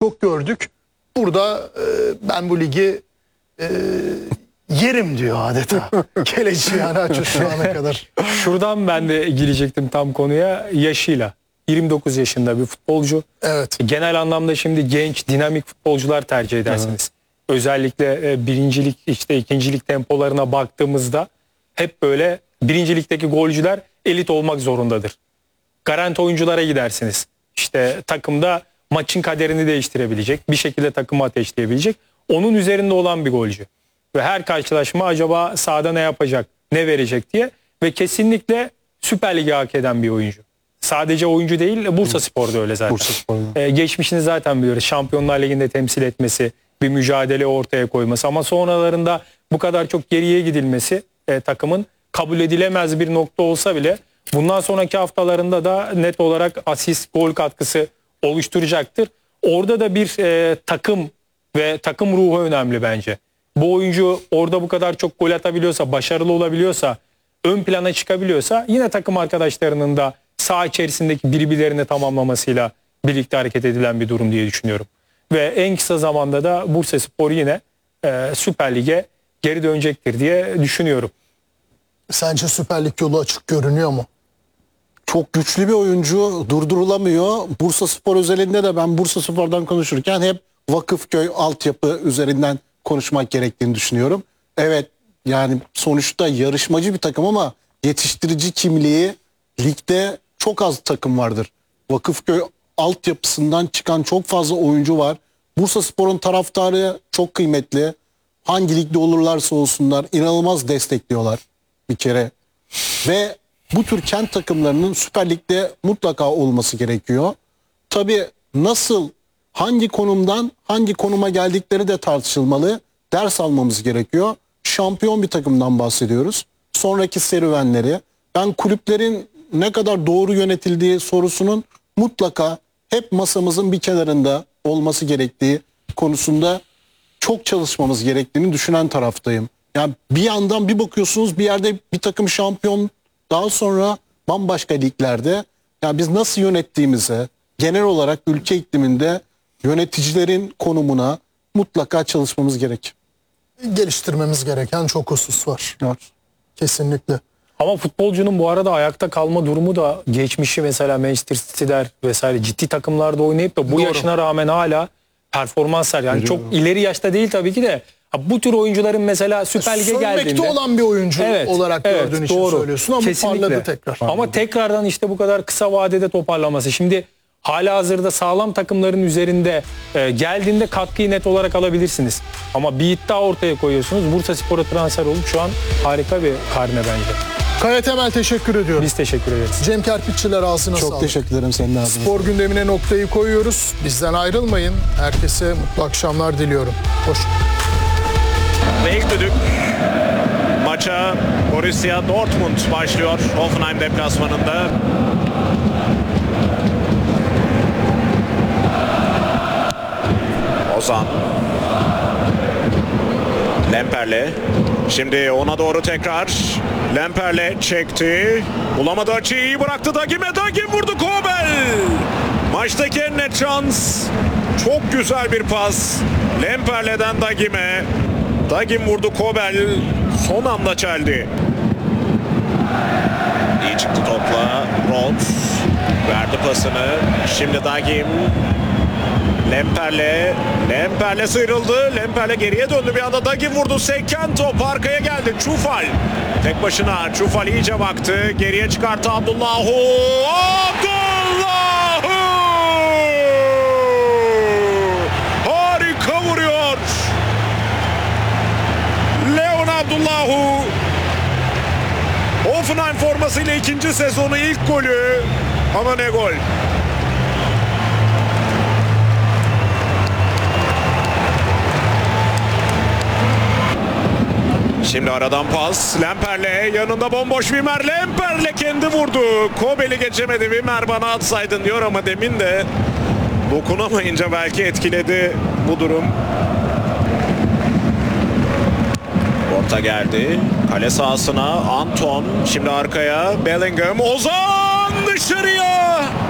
çok gördük. Burada ben bu ligi yerim diyor adeta. Keleci yani açıyor şu ana kadar. Şuradan ben de girecektim tam konuya, yaşıyla. 29 yaşında bir futbolcu. Evet. Genel anlamda şimdi genç, dinamik futbolcular tercih edersiniz. Özellikle birincilik, işte ikincilik tempolarına baktığımızda hep böyle birincilikteki golcüler elit olmak zorundadır. Garanti oyunculara gidersiniz. İşte takımda maçın kaderini değiştirebilecek, bir şekilde takımı ateşleyebilecek. Onun üzerinde olan bir golcü. Ve her karşılaşma acaba sahada ne yapacak, ne verecek diye. Ve kesinlikle Süper Lig'i hak eden bir oyuncu. Sadece oyuncu değil, Bursaspor'da öyle zaten. Geçmişini zaten biliyoruz. Şampiyonlar Ligi'nde temsil etmesi, bir mücadele ortaya koyması. Ama sonralarında bu kadar çok geriye gidilmesi takımın kabul edilemez bir nokta olsa bile bundan sonraki haftalarında da net olarak asist, gol katkısı oluşturacaktır. Orada da bir takım ve takım ruhu önemli bence. Bu oyuncu orada bu kadar çok gol atabiliyorsa, başarılı olabiliyorsa, ön plana çıkabiliyorsa yine takım arkadaşlarının da saha içerisindeki birbirlerini tamamlamasıyla birlikte hareket edilen bir durum diye düşünüyorum. Ve en kısa zamanda da Bursaspor yine Süper Lig'e geri dönecektir diye düşünüyorum. Sence Süper Lig yolu açık görünüyor mu? Çok güçlü bir oyuncu, durdurulamıyor. Bursaspor özelinde de ben Bursaspor'dan konuşurken hep Vakıfköy altyapı üzerinden konuşmak gerektiğini düşünüyorum. Evet, yani sonuçta yarışmacı bir takım ama yetiştirici kimliği ligde çok az takım vardır. Vakıfköy altyapısından çıkan çok fazla oyuncu var. Bursaspor'un taraftarı çok kıymetli. Hangi ligde olurlarsa olsunlar inanılmaz destekliyorlar bir kere. Ve bu tür kent takımlarının Süper Lig'de mutlaka olması gerekiyor. Tabii nasıl, hangi konumdan hangi konuma geldikleri de tartışılmalı. Ders almamız gerekiyor. Şampiyon bir takımdan bahsediyoruz. Sonraki serüvenleri. Ben kulüplerin ne kadar doğru yönetildiği sorusunun mutlaka hep masamızın bir kenarında olması gerektiği konusunda çok çalışmamız gerektiğini düşünen taraftayım. Yani bir yandan bir bakıyorsunuz bir yerde bir takım şampiyon, daha sonra bambaşka liglerde. Yani biz nasıl yönettiğimize, genel olarak ülke ikliminde yöneticilerin konumuna mutlaka çalışmamız gerek. Geliştirmemiz gereken çok husus var. Evet. Kesinlikle. Ama futbolcunun bu arada ayakta kalma durumu da, geçmişi mesela Manchester City'ler vesaire ciddi takımlarda oynayıp da bu Doğru. yaşına rağmen hala performanslar, yani çok ileri yaşta değil tabii ki de, bu tür oyuncuların mesela Süper Lig'e geldiğinde Sönmekte olan bir oyuncu olarak gördüğün için doğru. söylüyorsun ama Kesinlikle. parladı tekrar. Ama tekrardan işte bu kadar kısa vadede toparlaması. Şimdi halihazırda sağlam takımların üzerinde geldiğinde katkıyı net olarak alabilirsiniz. Ama bir iddia ortaya koyuyorsunuz. Bursaspor'a transfer olup şu an harika bir karne bence. Kaya Temel, teşekkür ediyorum. Biz teşekkür ederiz. Cem Kerpiççiler, ağzına Çok sağlık. teşekkür ederim senin ağzına. Spor gündemine noktayı koyuyoruz. Bizden ayrılmayın. Herkese mutlu akşamlar diliyorum. Hoş. Ve ilk düdük maça Borussia Dortmund başlıyor Hoffenheim deplasmanında. Ozan Lemper'le, şimdi ona doğru tekrar Lemper'le çekti, bulamadı açıyı, iyi bıraktı Dagim'e, Dagim vurdu, Kobel maçtaki en net şans, çok güzel bir pas Lemper'leden Dagim'e, Dagim vurdu, Kobel son anda çeldi. İyi çıktı topla Rhodes, verdi pasını, şimdi Dagim Lemper'le sıyrıldı. Lemper'le geriye döndü. Bir anda Dagim vurdu. Seken top arkaya geldi. Çufal tek başına. Çufal iyice baktı. Geriye çıkarttı Abdullahu. Abdullahu! Harika vuruyor. Leon Abdullahu. Hoffenheim formasıyla ikinci sezonu ilk golü. Ama ne gol. Şimdi aradan pas. Lemper'le, yanında bomboş Wimmer. Lemper'le kendi vurdu. Kobel'i geçemedi. Wimmer bana atsaydın diyor ama demin de dokunamayınca belki etkiledi bu durum. Orta geldi. Kale sahasına Anton. Şimdi arkaya Bellingham. Ozan dışarıya.